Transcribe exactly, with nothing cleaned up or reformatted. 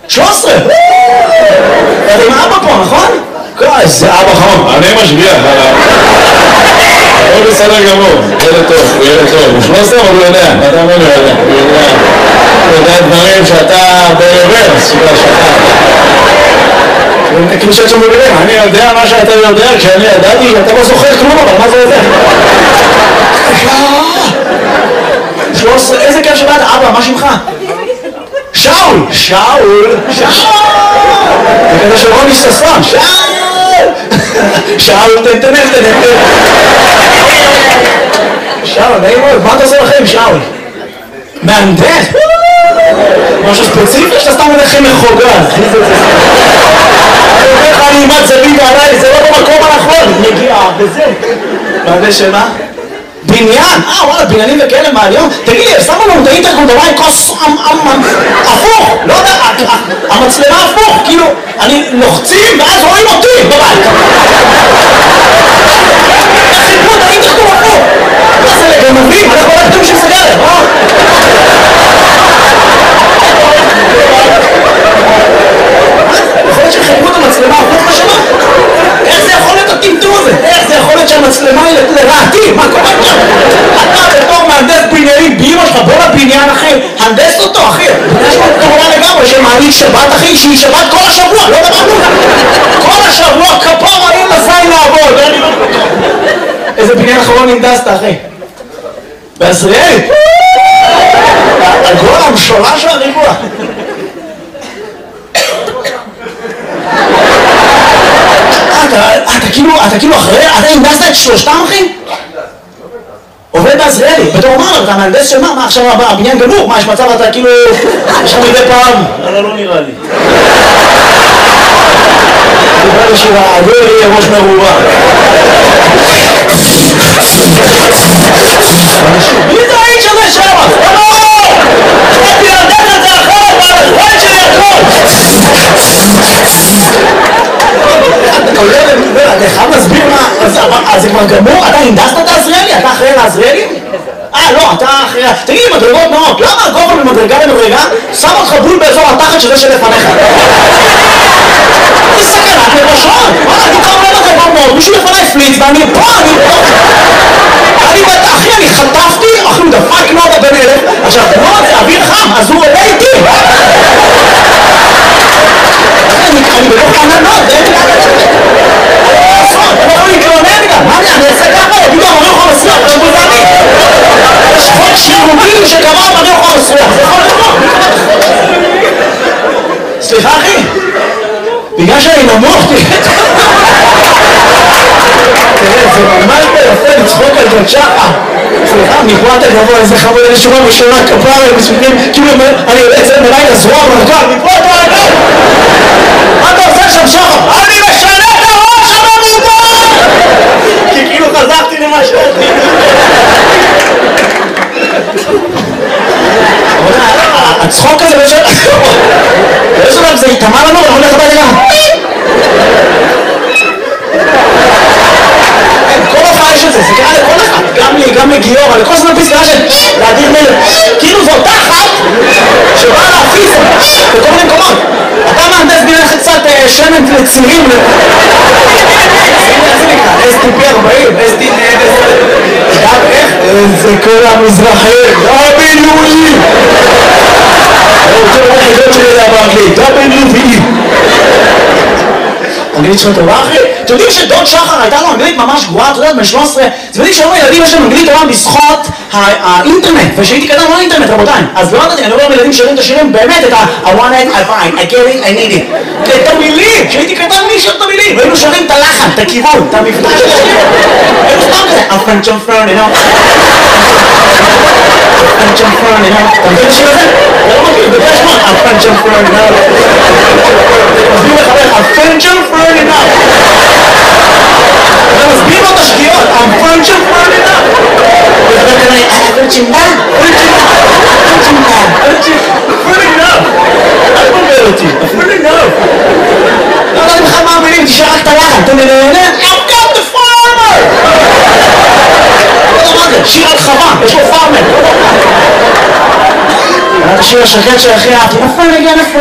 שלוש עשרה! אתה עם אבא פה, נכון? איזה אבא חמוד. אני משגיח עליו. הוא בסדר גמור, ילד טוב, הוא ילד טוב. הוא שלוש עשרה, אבל הוא יודע, אתה אומר לו יודע. הוא יודע, הוא יודע דברים שאתה ברוורס, שאתה... כאילו שאתה מבינים, אני יודע מה שאתה יודע, כשאני ידעתי, אתה לא זוכר כלום, אבל מה זה יודע? שלוש עשרה, איזה כיף שבאת, אבא, מה שמך? שאול! שאול! שאול! זה כזה של רוני ששון, שאול! שאול, תן, תן, תן, תן. שאול, נעים מאוד, מה אתה עושה לחיים, שאול? מהנדס? משהו ספציפי שאתה סתם הולך עם מחוגז. אני אומר לך, אני אימת זווית עליי, זה לא במקום הנכון. נגיעה, וזה. מהנדס של מה? בניין? אה, וואלה, בניינים וכאלה מהיום? תגיד לי, שמו לנו את האינטרקום דבר עם כוס הפוך, לא יודע, המצלמה הפוך, כאילו, אני לוחצים ואז רואים אותי בבית. איך חיפרו את האינטרקום הפוך? מה זה לגנבים? אנחנו לא יודעים שסגרת, אה? יכול להיות שחיפרו את המצלמה הפוך בשנה? איך זה יכול להיות הטמטום הזה? איך זה יכול להיות שהמצלמה היא לרעתי? מה קורה פה? אתה בתור מהנדס בניינים באמא שלך, בוא לבניין אחי, הנדס אותו אחי. יש לו תורה לגמרי שמעלית שבת אחי, שהיא שבת כל השבוע, לא דברנו. כל השבוע כפור האם לזין לעבוד. איזה בניין אחרון הנדסת אחי? בעזריאלי? הגול המשולש של הריבוע. אתה כאילו, אתה כאילו אחרי, אתה הנדסת את שלושתם אחי? עובד בעזריאלי, בתור מה, אתה מהנדס של מה? מה עכשיו הבניין גמור? מה יש מצב אתה כאילו, יש לך מדי פעם? אבל לא נראה לי. נראה לי שהעגור יהיה ראש מרובה. מי זה האיש הזה שם? לא! הייתי להנדס את זה אחרת, והזמן שלי הכל! אתה חייב להסביר מה, אז זה כבר גמור? אתה הנדסת את העזריאלי? אתה אחראי לעזריאלי? אה, לא, אתה אחראי... תגיד לי, מדרגות נאות, למה הגובה ממדרגה למדרגה שם אותך בול באזור התחת שזה שלפניך? זה סכנת לראשון! וואלה, אני קרוב למדרגות נאות, מישהו לפניי פליץ ואני פה, אני פה! אני בטח, אחי, אני חטפתי, אחי, הוא דפק נודה בן אלף, עכשיו, נוד זה אוויר חם, אז הוא עולה איתי! אני בתוך עננות, זה אין לי לעשות, אתה לא יכול להתלונן גם, מה אני אעשה ככה? יגידו, אני יכול לסלוח, זה בוזני. יש חוק שירותי שקבע אני יכול לסלוח, זה יכול לקרות. סליחה אחי, בגלל שאני נמוך, תראה, זה ממש ביפה לצחוק על ג'ון שחר. סליחה, מפה אתה גבוה, איזה חמוד, איזה שורה בשורה כפרה, מספיקים, כאילו, אני יודע את זה מלאי לזרוע ברגל, מפה אתה רגל! מה אתה עושה שם שחר? אני משנה את הראש הממובר! כי כאילו חזרתי למה שאתי. הצחוק הזה באיזשהו... באיזשהו דבר זה יתאמה לנו, אנחנו הולך הביתה גם. כל הופעה יש את זה, זה קרה לכל אחד. גם לי, גם לגיור, לכל זמן פסקה של להדיר מלך. כאילו זו אותה אחת שבאה להפיס בכל מיני מקומות. אתה מהנדס בניין קצת שמן לצירים. אס טי פי ארבעים, אס טי פי גם איך? זה כל המזרחים, דאבליו-אי! אני רוצה לראות חידות שלי לדבר באנגלית, דאבליו-אי! אנגלית שלנו טובה אחי? אתם יודעים שדוד שחר הייתה לו אנגלית ממש גרועה, אתה יודעת, בן שלוש עשרה, אתם יודעים שהיום הילדים יש להם אנגלית טובה בזכות האינטרנט, ושהייתי קטן לא האינטרנט רבותיי, אז לא ידעתי, אני רואה ילדים שרים את השירים באמת את ה- I want it, I find, I get it, I need it, את המילים, שהייתי קטן מי שר את המילים, והיינו שרים את הלחן, את הכיוון, את המבטא של השיר, היינו סתם כזה, I'm French, I'm French, you know, I'm French, I'm French, you know, אתה מבין את השיר הזה? זה לא מכיר, בגלל שמות, I'm French, I'm French, you know, מסביר לחבר, I'm French, I'm French, you know, אתה מסביר לו את השגיאות, I'm French, I'm French, you know, וחבר כזה, I'm French, I'm French, French, French, French, enough, אל תבלבל אותי, French, enough, לא יודע לך מה המילים, תשאר רק את הלחן, אתה נהנה, I've got the farmer, לא יודע מה זה, שיר על חווה, יש לו פארמר, השיר השקט שהכי אהבתי, נפל לגן